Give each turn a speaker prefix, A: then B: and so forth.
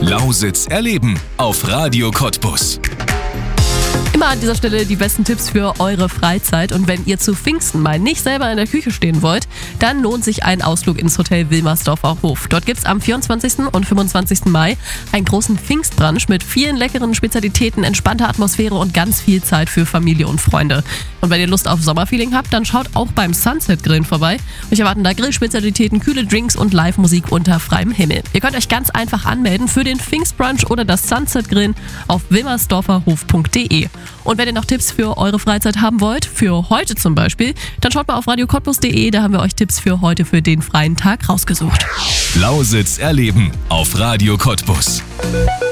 A: Lausitz erleben auf Radio Cottbus.
B: Immer an dieser Stelle die besten Tipps für eure Freizeit. Und wenn ihr zu Pfingsten mal nicht selber in der Küche stehen wollt, dann lohnt sich ein Ausflug ins Hotel Wilmersdorfer Hof. Dort gibt es am 24. und 25. Mai einen großen Pfingstbrunch mit vielen leckeren Spezialitäten, entspannter Atmosphäre und ganz viel Zeit für Familie und Freunde. Und wenn ihr Lust auf Sommerfeeling habt, dann schaut auch beim Sunset Grillen vorbei. Euch erwarten da Grillspezialitäten, kühle Drinks und Live-Musik unter freiem Himmel. Ihr könnt euch ganz einfach anmelden für den Pfingstbrunch oder das Sunset Grillen auf wilmersdorferhof.de. Und wenn ihr noch Tipps für eure Freizeit haben wollt, für heute zum Beispiel, dann schaut mal auf radiocottbus.de, da haben wir euch Tipps für heute für den freien Tag rausgesucht.
A: Lausitz erleben auf Radio Cottbus.